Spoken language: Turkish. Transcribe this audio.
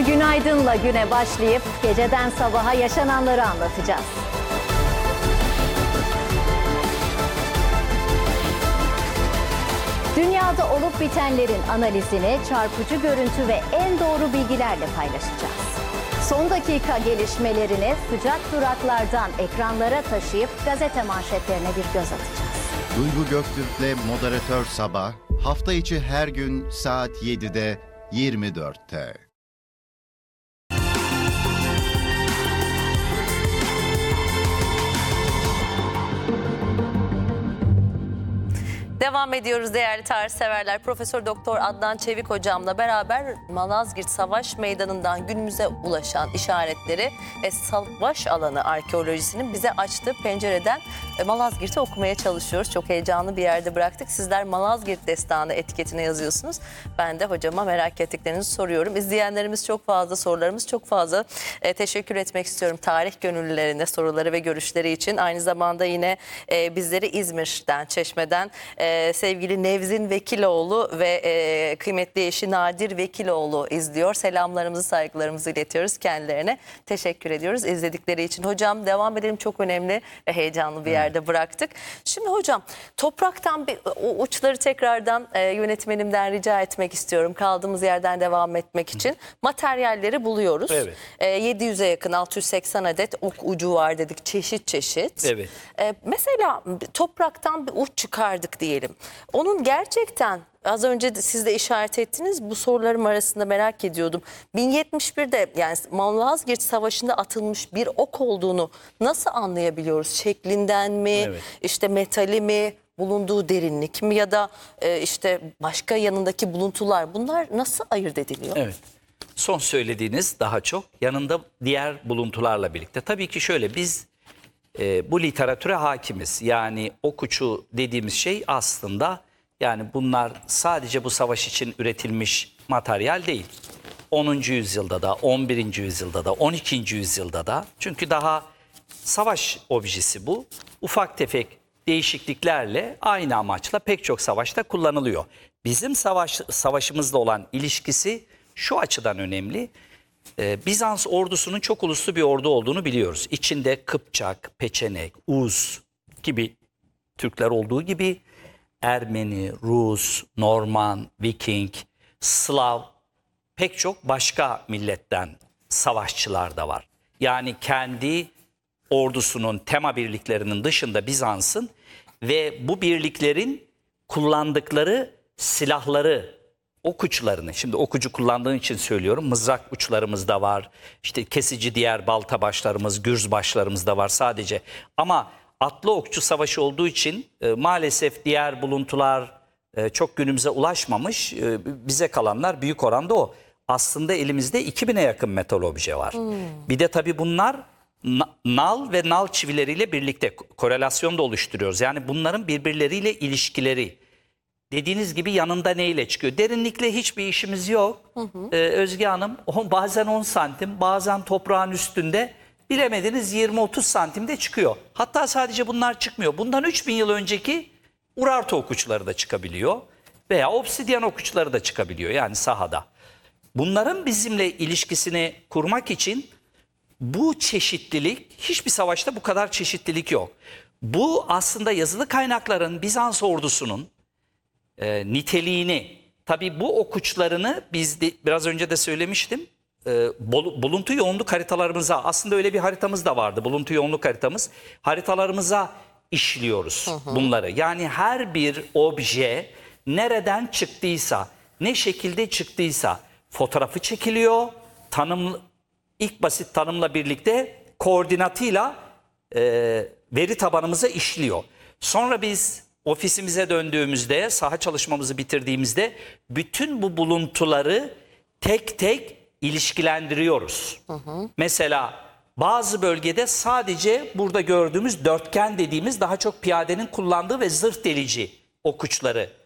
günaydınla güne başlayıp geceden sabaha yaşananları anlatacağız. Dünyada olup bitenlerin analizini çarpıcı görüntü ve en doğru bilgilerle paylaşacağız. Son dakika gelişmelerini sıcak duraklardan ekranlara taşıyıp gazete manşetlerine bir göz atacağız. Duygu Göktürk'le Moderatör Sabah, hafta içi her gün saat 7'de 24'te. Devam ediyoruz değerli tarih severler. Profesör Doktor Adnan Çevik hocamla beraber Malazgirt Savaş Meydanı'ndan günümüze ulaşan işaretleri ve savaş alanı arkeolojisinin bize açtığı pencereden Malazgirt'i okumaya çalışıyoruz. Çok heyecanlı bir yerde bıraktık. Sizler Malazgirt Destanı etiketine yazıyorsunuz. Ben de hocama merak ettiklerinizi soruyorum. İzleyenlerimiz çok fazla, sorularımız çok fazla. Teşekkür etmek istiyorum tarih gönüllülerine soruları ve görüşleri için. Aynı zamanda yine bizleri İzmir'den, Çeşme'den sevgili Nevzin Vekiloğlu ve kıymetli eşi Nadir Vekiloğlu izliyor. Selamlarımızı, saygılarımızı iletiyoruz kendilerine. Teşekkür ediyoruz izledikleri için. Hocam devam edelim, çok önemli ve heyecanlı bir yerde bıraktık. Şimdi hocam topraktan bir uçları tekrardan yönetmenimden rica etmek istiyorum. Kaldığımız yerden devam etmek için. Materyalleri buluyoruz. Evet. 700'e yakın 680 adet ok ucu var dedik, çeşit çeşit. Evet. Mesela topraktan bir uç çıkardık diyelim. Onun gerçekten az önce de siz de işaret ettiniz, bu sorularım arasında merak ediyordum. 1071'de yani Malazgirt Savaşı'nda atılmış bir ok olduğunu nasıl anlayabiliyoruz? Şeklinden mi, Evet. işte metali mi, bulunduğu derinlik mi ya da işte başka yanındaki buluntular, bunlar nasıl ayırt ediliyor? Evet. Son söylediğiniz daha çok yanında diğer buluntularla birlikte. Tabii ki şöyle, biz bu literatüre hakimiz. Yani ok uçu dediğimiz şey aslında, yani bunlar sadece bu savaş için üretilmiş materyal değil. 10. yüzyılda da, 11. yüzyılda da, 12. yüzyılda da, çünkü daha savaş objesi bu. Ufak tefek değişikliklerle aynı amaçla pek çok savaşta kullanılıyor. Bizim savaşımızla olan ilişkisi şu açıdan önemli. Bizans ordusunun çok uluslu bir ordu olduğunu biliyoruz. İçinde Kıpçak, Peçenek, Uz gibi Türkler olduğu gibi Ermeni, Rus, Norman, Viking, Slav, pek çok başka milletten savaşçılar da var. Yani kendi ordusunun tema birliklerinin dışında Bizans'ın ve bu birliklerin kullandıkları silahları, ok uçlarını, şimdi ok ucu kullandığım için söylüyorum, mızrak uçlarımız da var, işte kesici diğer balta başlarımız, gürz başlarımız da var sadece. Ama atlı okçu savaşı olduğu için maalesef diğer buluntular çok günümüze ulaşmamış. Bize kalanlar büyük oranda o. Aslında elimizde 2000'e yakın metal obje var. Bir de tabii bunlar nal ve nal çivileriyle birlikte korelasyon da oluşturuyoruz. Yani bunların birbirleriyle ilişkileri. Dediğiniz gibi yanında neyle çıkıyor? Derinlikle hiçbir işimiz yok. Özge Hanım, bazen 10 santim, bazen toprağın üstünde, bilemediniz 20-30 santimde çıkıyor. Hatta sadece bunlar çıkmıyor. Bundan 3000 yıl önceki Urartu ok uçları da çıkabiliyor. Veya obsidyen ok uçları da çıkabiliyor yani sahada. Bunların bizimle ilişkisini kurmak için bu çeşitlilik, hiçbir savaşta bu kadar çeşitlilik yok. Bu aslında yazılı kaynakların Bizans ordusunun niteliğini, tabii bu ok uçlarını biz de, biraz önce de söylemiştim, buluntu yoğunluk haritalarımıza, aslında öyle bir haritamız da vardı, buluntu yoğunluk haritamız, haritalarımıza işliyoruz bunları. Yani her bir obje nereden çıktıysa, ne şekilde çıktıysa fotoğrafı çekiliyor, ilk basit tanımla birlikte koordinatıyla veri tabanımıza işliyor. Sonra biz ofisimize döndüğümüzde, saha çalışmamızı bitirdiğimizde bütün bu buluntuları tek tek ilişkilendiriyoruz. Mesela bazı bölgede sadece burada gördüğümüz dörtgen dediğimiz daha çok piyadenin kullandığı ve zırh delici ok uçları